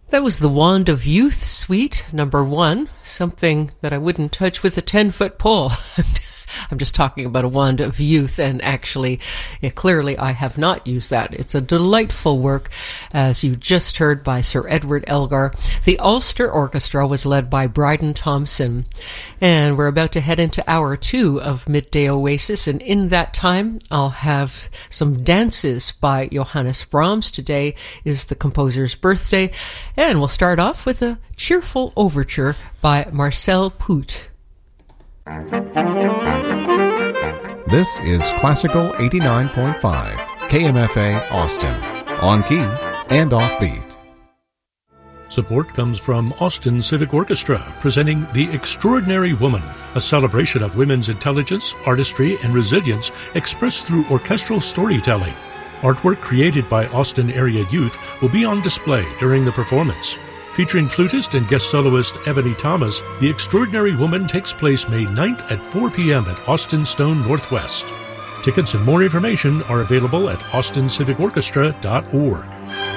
That was the Wand of Youth Suite, number 1, something that I wouldn't touch with a 10-foot pole. I'm just talking about a wand of youth, and actually, clearly I have not used that. It's a delightful work, as you just heard, by Sir Edward Elgar. The Ulster Orchestra was led by Bryden Thompson. And we're about to head into hour 2 of Midday Oasis, and in that time, I'll have some dances by Johannes Brahms. Today is the composer's birthday, and we'll start off with a cheerful overture by Marcel Poot. This is Classical 89.5, KMFA Austin, on key and offbeat. Support comes from Austin Civic Orchestra, presenting The Extraordinary Woman, a celebration of women's intelligence, artistry, and resilience expressed through orchestral storytelling. Artwork created by Austin area youth will be on display during the performance. Featuring flutist and guest soloist Ebony Thomas, The Extraordinary Woman takes place May 9th at 4 p.m. at Austin Stone Northwest. Tickets and more information are available at austincivicorchestra.org.